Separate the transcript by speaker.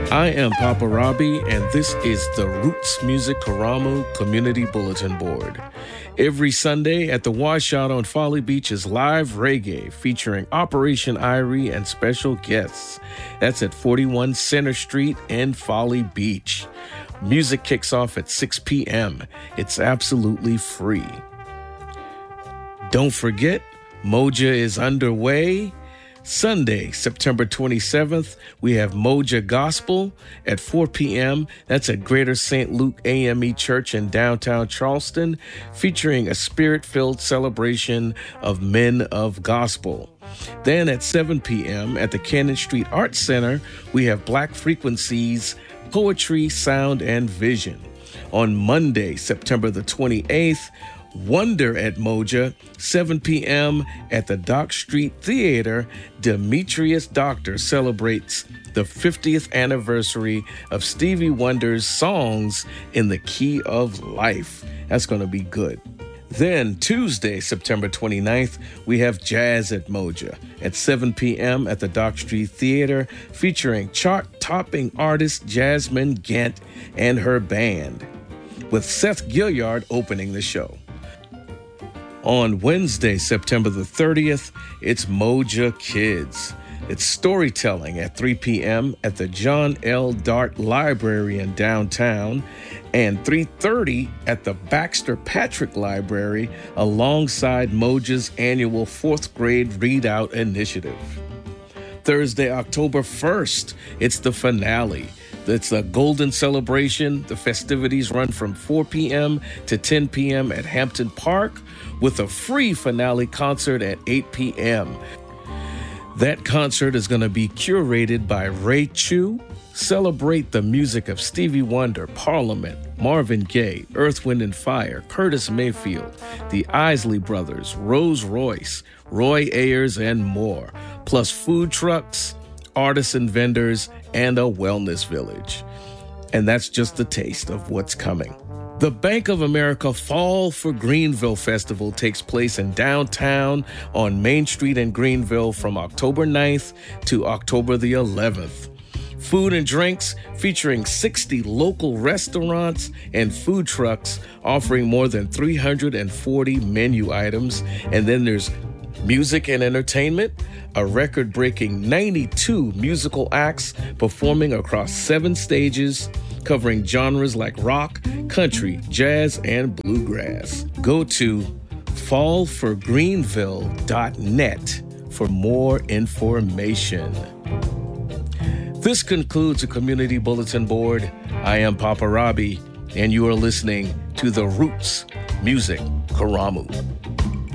Speaker 1: I am Papa Robbie, and this is the Roots Music Karamu Community Bulletin Board. Every Sunday at the Washout on Folly Beach is live reggae featuring Operation Irie and special guests. That's at 41 Center Street in Folly Beach. Music kicks off at 6 p.m. It's absolutely free. Don't forget, Moja is underway. Sunday, September 27th, we have Moja Gospel at 4 p.m. That's at Greater St. Luke AME Church in downtown Charleston, featuring a spirit-filled celebration of men of gospel. Then at 7 p.m. at the Cannon Street Arts Center, we have Black Frequencies, Poetry, Sound, and Vision. On Monday, September the 28th, Wonder at Moja, 7 p.m. at the Dock Street Theater. Demetrius Doctor celebrates the 50th anniversary of Stevie Wonder's Songs in the Key of Life. That's going to be good. Then Tuesday, September 29th, we have Jazz at Moja at 7 p.m. at the Dock Street Theater, featuring chart-topping artist Jasmine Gant and her band, with Seth Gilliard opening the show. On Wednesday, September the 30th, it's Moja Kids. It's storytelling at 3 p.m. at the John L. Dart Library in downtown and 3:30 at the Baxter Patrick Library alongside Moja's annual 4th grade readout initiative. Thursday, October 1st, it's the finale. It's a golden celebration. The festivities run from 4 p.m. to 10 p.m. at Hampton Park with a free finale concert at 8 p.m. That concert is going to be curated by Ray Chu. Celebrate the music of Stevie Wonder, Parliament, Marvin Gaye, Earth, Wind & Fire, Curtis Mayfield, the Isley Brothers, Rose Royce, Roy Ayers, and more, plus food trucks, artists and vendors, and a wellness village. And that's just a taste of what's coming. The Bank of America Fall for Greenville Festival takes place in downtown on Main Street in Greenville from October 9th to October the 11th. Food and drinks featuring 60 local restaurants and food trucks offering more than 340 menu items. And then there's music and entertainment, a record-breaking 92 musical acts performing across 7 stages, covering genres like rock, country, jazz, and bluegrass. Go to fallforgreenville.net for more information. This concludes the Community Bulletin Board. I am Papa Robbie, and you are listening to the Roots Music Karamu.